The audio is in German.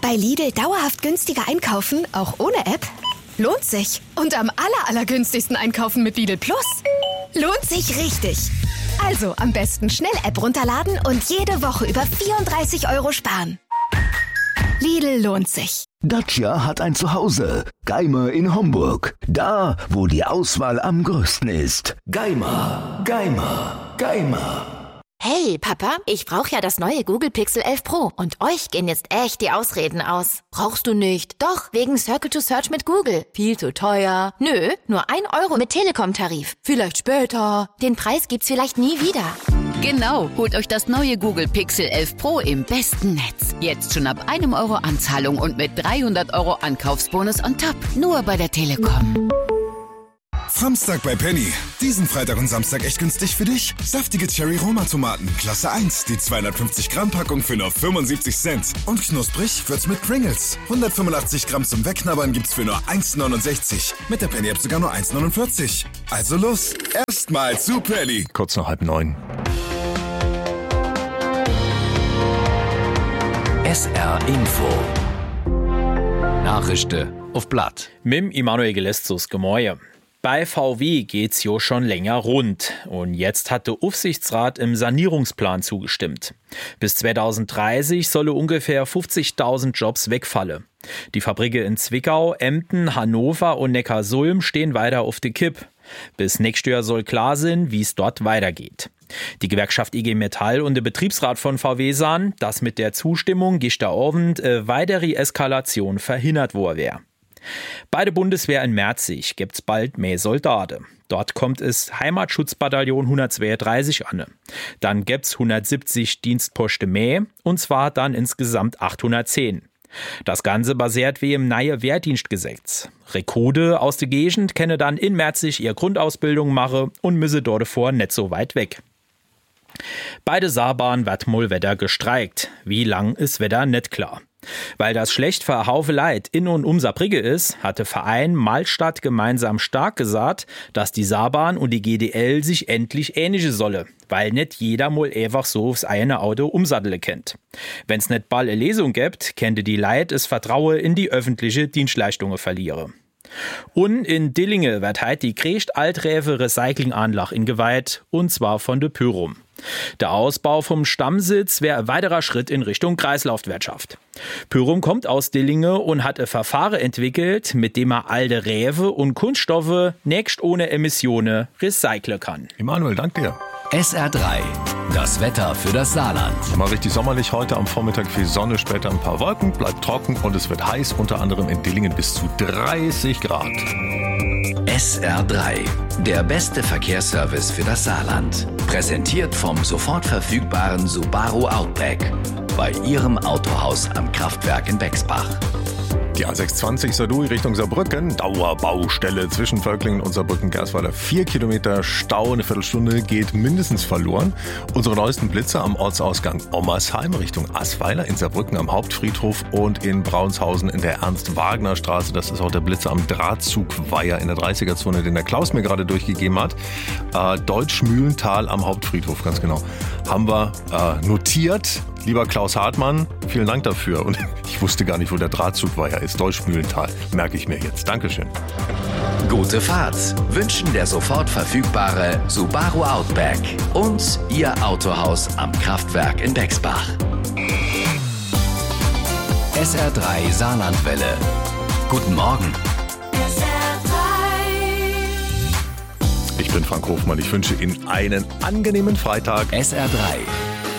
Bei Lidl dauerhaft günstiger einkaufen, auch ohne App? Lohnt sich. Und am allergünstigsten einkaufen mit Lidl Plus? Lohnt sich richtig. Also am besten schnell App runterladen und jede Woche über 34 € sparen. Lidl lohnt sich. Dacia hat ein Zuhause. Geimer in Homburg. Da, wo die Auswahl am größten ist. Geimer, Geimer, Geimer. Hey, Papa, ich brauche ja das neue Google Pixel 11 Pro und euch gehen jetzt echt die Ausreden aus. Brauchst du nicht? Doch, wegen Circle to Search mit Google. Viel zu teuer. Nö, nur 1 € mit Telekom-Tarif. Vielleicht später. Den Preis gibt's vielleicht nie wieder. Genau, holt euch das neue Google Pixel 11 Pro im besten Netz. Jetzt schon ab 1 € Anzahlung und mit 300 € Ankaufsbonus on top. Nur bei der Telekom. Samstag bei Penny. Diesen Freitag und Samstag echt günstig für dich. Saftige Cherry-Roma-Tomaten, Klasse 1, die 250 Gramm Packung für nur 75 Cent. Und knusprig wird's mit Pringles. 185 Gramm zum Wegknabbern gibt's für nur 1,69. Mit der Penny-App sogar nur 1,49. Also los, erstmal zu Penny. Kurz nach 8:30. SR Info. Nachrichten auf Blatt. Mit Immanuel Gelestus, Gemäue. Bei VW geht's jo schon länger rund. Und jetzt hat der Aufsichtsrat im Sanierungsplan zugestimmt. Bis 2030 solle ungefähr 50.000 Jobs wegfallen. Die Fabriken in Zwickau, Emden, Hannover und Neckarsulm stehen weiter auf der Kipp. Bis nächstes Jahr soll klar sein, wie es dort weitergeht. Die Gewerkschaft IG Metall und der Betriebsrat von VW sahen, dass mit der Zustimmung gestern Abend weitere Eskalation verhindert worden wäre. Bei der Bundeswehr in Merzig gibt's bald mehr Soldaten. Dort kommt es Heimatschutzbataillon 132 an. Dann gibt's 170 Dienstposten mehr, und zwar dann insgesamt 810. Das Ganze basiert wie im neuen Wehrdienstgesetz. Rekrude aus der Gegend können dann in Merzig ihre Grundausbildung machen und müssen dort davor nicht so weit weg. Bei der Saarbahn wird mal Wetter gestreikt. Wie lang ist Wetter nicht klar. Weil das schlecht für Haufe Leid in und um Saarbrücken ist, hat der Verein Malstadt gemeinsam stark gesagt, dass die Saarbahn und die GDL sich endlich ähnliche solle, weil nicht jeder mal einfach so aufs eine Auto umsatteln kennt. Wenn's nicht bald eine Lesung gibt, könnte die Leid das Vertrauen in die öffentliche Dienstleistungen verlieren. Und in Dillingen wird heute die größte alträfe Recyclinganlage ingeweiht, und zwar von der Pyrum. Der Ausbau vom Stammsitz wäre ein weiterer Schritt in Richtung Kreislaufwirtschaft. Pyrum kommt aus Dillingen und hat ein Verfahren entwickelt, mit dem er alte Rewe und Kunststoffe nächst ohne Emissionen recyceln kann. Immanuel, danke dir. SR3, das Wetter für das Saarland. Mal richtig sommerlich heute, am Vormittag viel Sonne, später ein paar Wolken, bleibt trocken und es wird heiß, unter anderem in Dillingen bis zu 30 Grad. SR3, der beste Verkehrsservice für das Saarland. Präsentiert vom sofort verfügbaren Subaru Outback. Bei Ihrem Autohaus am Kraftwerk in Bexbach. Die A620 Saarlouis Richtung Saarbrücken, Dauerbaustelle zwischen Völklingen und Saarbrücken-Gersweiler. 4 Kilometer Stau, eine Viertelstunde geht mindestens verloren. Unsere neuesten Blitze am Ortsausgang Ommersheim Richtung Assweiler, in Saarbrücken am Hauptfriedhof und in Braunshausen in der Ernst-Wagner-Straße. Das ist auch der Blitzer am Drahtzugweiher in der 30er-Zone, den der Klaus mir gerade durchgegeben hat. Deutsch-Mühlental am Hauptfriedhof, ganz genau. Haben wir notiert. Lieber Klaus Hartmann, vielen Dank dafür. Und ich wusste gar nicht, wo der Drahtzugweiher ist. Deutsch-Mühlental, merke ich mir jetzt. Dankeschön. Gute Fahrt wünschen der sofort verfügbare Subaru Outback und Ihr Autohaus am Kraftwerk in Bexbach. SR3 Saarlandwelle. Guten Morgen. Ich bin Frank Hofmann. Ich wünsche Ihnen einen angenehmen Freitag. SR3.